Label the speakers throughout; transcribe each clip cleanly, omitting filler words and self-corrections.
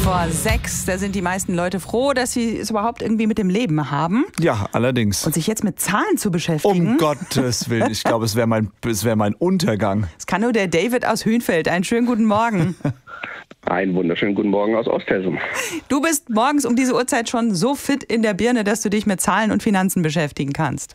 Speaker 1: vor 6. Da sind die meisten Leute froh, dass sie es überhaupt irgendwie mit dem Leben haben.
Speaker 2: Ja, allerdings.
Speaker 1: Und sich jetzt mit Zahlen zu beschäftigen.
Speaker 2: Um Gottes Willen, ich glaube, es wäre mein Untergang.
Speaker 1: Das kann nur der David aus Hünfeld. Einen schönen guten Morgen.
Speaker 3: Einen wunderschönen guten Morgen aus Osthessen.
Speaker 1: Du bist morgens um diese Uhrzeit schon so fit in der Birne, dass du dich mit Zahlen und Finanzen beschäftigen kannst.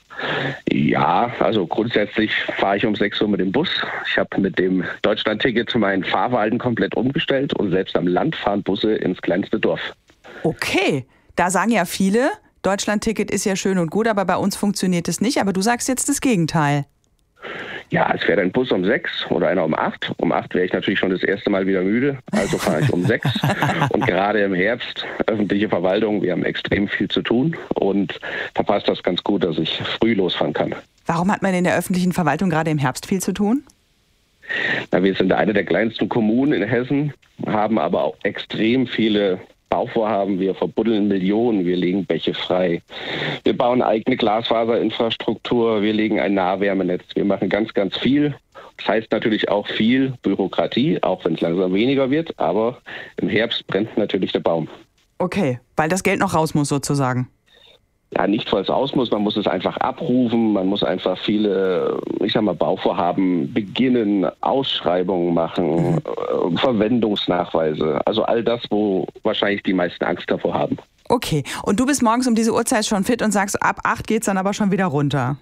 Speaker 3: Ja, also grundsätzlich fahre ich um 6 Uhr mit dem Bus. Ich habe mit dem Deutschland-Ticket mein Fahrverhalten komplett umgestellt und selbst am Land fahren Busse ins kleinste Dorf.
Speaker 1: Okay, da sagen ja viele, Deutschland-Ticket ist ja schön und gut, aber bei uns funktioniert es nicht. Aber du sagst jetzt das Gegenteil.
Speaker 3: Ja, es fährt ein Bus um 6 oder einer um 8. Um 8 wäre ich natürlich schon das erste Mal wieder müde, also fahre ich um 6. Und gerade im Herbst, öffentliche Verwaltung, wir haben extrem viel zu tun und da passt das ganz gut, dass ich früh losfahren kann.
Speaker 1: Warum hat man in der öffentlichen Verwaltung gerade im Herbst viel zu tun?
Speaker 3: Na, wir sind eine der kleinsten Kommunen in Hessen, haben aber auch extrem viele Bauvorhaben. Wir verbuddeln Millionen, wir legen Bäche frei. Wir bauen eigene Glasfaserinfrastruktur, wir legen ein Nahwärmenetz. Wir machen ganz, ganz viel. Das heißt natürlich auch viel Bürokratie, auch wenn es langsam weniger wird. Aber im Herbst brennt natürlich der Baum.
Speaker 1: Okay, weil das Geld noch raus muss sozusagen.
Speaker 3: Ja, nicht weil es aus muss, man muss es einfach abrufen, man muss einfach viele, Bauvorhaben beginnen, Ausschreibungen machen, Verwendungsnachweise, also all das, wo wahrscheinlich die meisten Angst davor haben.
Speaker 1: Okay, und du bist morgens um diese Uhrzeit schon fit und sagst, ab 8 geht's dann aber schon wieder runter.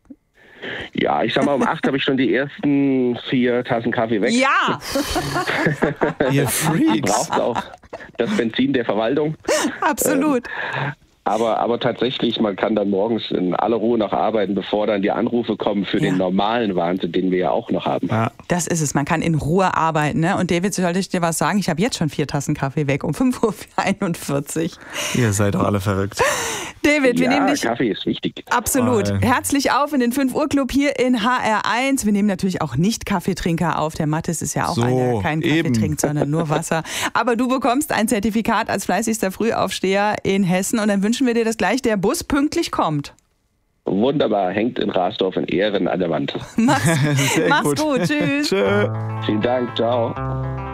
Speaker 3: Ja, um 8 habe ich schon die ersten 4 Tassen Kaffee weg.
Speaker 1: Ja!
Speaker 2: Ihr Freaks.
Speaker 3: Braucht auch das Benzin der Verwaltung.
Speaker 1: Absolut.
Speaker 3: Aber tatsächlich, man kann dann morgens in aller Ruhe noch arbeiten, bevor dann die Anrufe kommen für den normalen Wahnsinn, den wir ja auch noch haben.
Speaker 2: Ja.
Speaker 1: Das ist es, man kann in Ruhe arbeiten. Ne? Und David, sollte ich dir was sagen? Ich habe jetzt schon 4 Tassen Kaffee weg, um 5:41 Uhr.
Speaker 2: Ihr seid doch alle verrückt.
Speaker 1: David, wir nehmen dich...
Speaker 3: Kaffee ist wichtig.
Speaker 1: Absolut. Herzlich auf in den 5 Uhr Club hier in HR1. Wir nehmen natürlich auch nicht Kaffeetrinker auf. Der Mathis ist ja auch einer, der keinen Kaffee trinkt, sondern nur Wasser. Aber du bekommst ein Zertifikat als fleißigster Frühaufsteher in Hessen und dann wünschen wir dir, dass gleich der Bus pünktlich kommt.
Speaker 3: Wunderbar, hängt in Rasdorf in Ehren an der Wand.
Speaker 1: Mach's gut. Tschüss.
Speaker 2: Tschö.
Speaker 3: Vielen Dank, ciao.